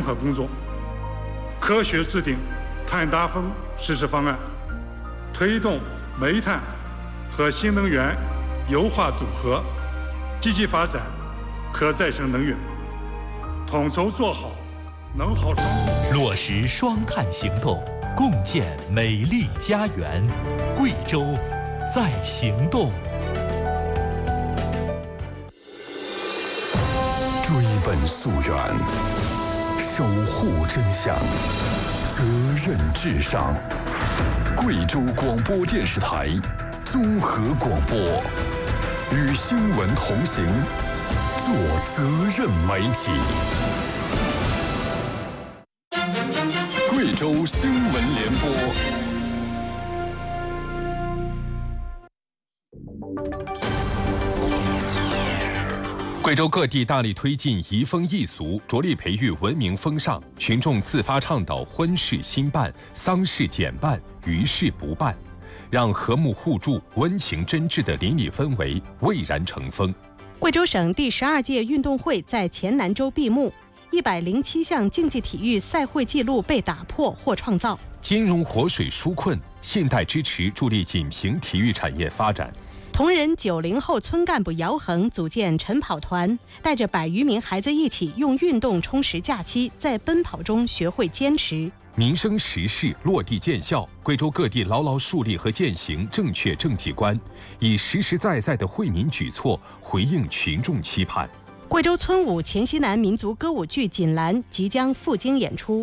核工作，科学制定碳达峰实施方案，推动煤炭和新能源优化组合，积极发展可再生能源，统筹做好能耗双控， 落实双碳行动，共建美丽家园。贵州在行动。 追本溯源，守护真相，责任至上。贵州广播电视台综合广播，与新闻同行，做责任媒体。贵州新闻联播。 贵州各地大力推进移风易俗，着力培育文明风尚，群众自发倡导婚事兴办、丧事简办、余事不办，让和睦互助、温情真挚的邻里氛围蔚然成风。 贵州省第12届运动会在黔南州闭幕，107项竞技体育赛会纪录被打破或创造。 金融活水纾困，信贷支持助力锦屏体育产业发展。 同仁90后村干部姚恒组建晨跑团，带着100余名孩子一起用运动充实假期，在奔跑中学会坚持。 民生实事落地见效，贵州各地牢牢树立和践行正确政绩观，以实实在在的惠民举措回应群众期盼。 贵州村舞黔西南民族歌舞剧《锦兰》即将赴京演出。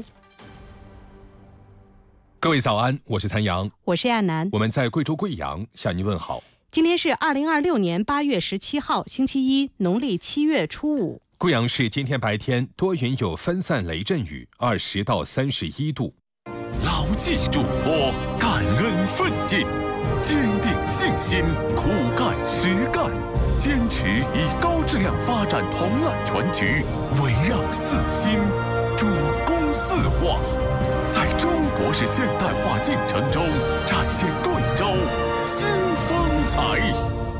各位早安，我是谭阳， 我是亚楠， 我们在贵州贵阳向您问好。 今天是2026年8月17号，星期一，农历7月初5。 贵阳市今天白天多云有分散雷阵雨，20到31度。 牢记嘱托，感恩奋进，坚定信心，苦干实干，坚持以高质量发展同揽全局，围绕4新，主攻4化，在中国式现代化进程中展现贵州新风采。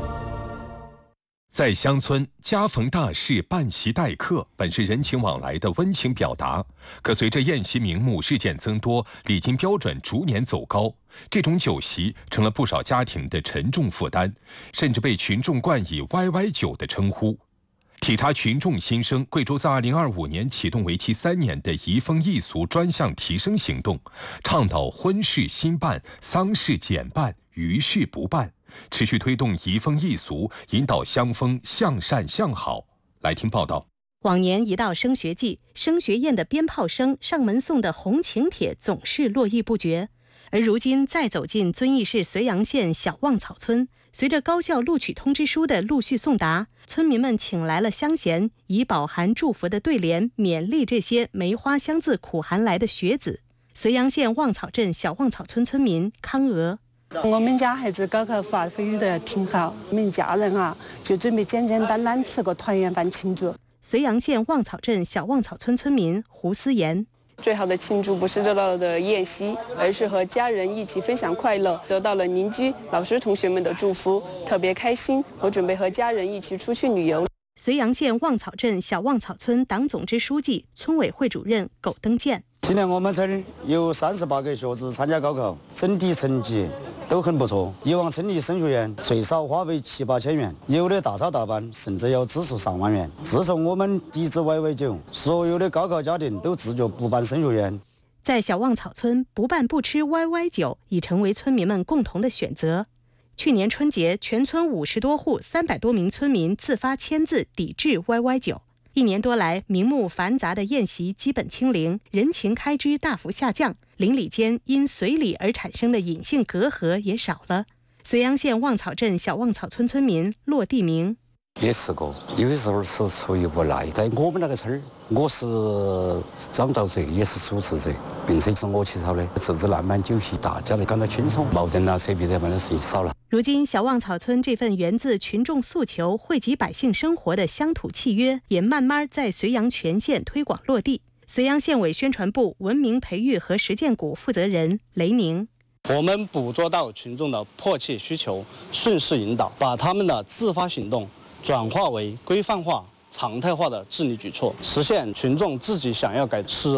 在乡村，家逢大事办席待客，本是人情往来的温情表达。可随着宴席名目日渐增多，礼金标准逐年走高，这种酒席成了不少家庭的沉重负担，甚至被群众冠以“歪歪酒”的称呼。体察群众心声，贵州在2025年启动为期3年的移风易俗专项提升行动，倡导婚事兴办、丧事简办、余事不办，持续推动移风易俗，引导乡风向善向好。来听报道。 往年一到升学季，升学宴的鞭炮声、上门送的红请帖总是络绎不绝。而如今再走进遵义市绥阳县小旺草村，随着高校录取通知书的陆续送达，村民们请来了乡贤，以饱含祝福的对联勉励这些梅花香自苦寒来的学子。绥阳县旺草镇小旺草村村民康娥： 我们家孩子高考发挥得挺好，我们家人就准备简简单单吃个团圆饭庆祝。 绥阳县旺草镇小旺草村村民胡思妍： 最好的庆祝不是热闹的宴席，而是和家人一起分享快乐，得到了邻居、老师、同学们的祝福，特别开心。我准备和家人一起出去旅游。 绥阳县旺草镇小旺草村党总支书记、村委会主任苟登健： 今年我们村有38个学子参加高考，整体成绩都很不错。以往村里升学员最少花费7、8千元，有的大操大办，甚至要支出上万元。自从我们抵制歪歪酒，所有的高考家庭都自觉不办升学宴。 在小旺草村，不办不吃歪歪酒已成为村民们共同的选择。去年春节，全村50多户、300多名村民自发签字抵制歪歪酒。1年多来，名目繁杂的宴席基本清零，人情开支大幅下降，邻里间因随礼而产生的隐性隔阂也少了。绥阳县旺草镇小旺草村村民骆地明： 也试过，有的时候是出于无奈。在我们那个村儿，我是掌导者，也是主持者，并且是我起草的，自制烂漫酒席，大家都感到轻松，矛盾扯皮这般的事情少了。 如今，小旺草村这份源自群众诉求、惠及百姓生活的乡土契约，也慢慢在绥阳全县推广落地。绥阳县委宣传部文明培育和实践股负责人雷宁： 我们捕捉到群众的迫切需求，顺势引导，把他们的自发行动转化为规范化、常态化的治理举措，实现群众自己想要改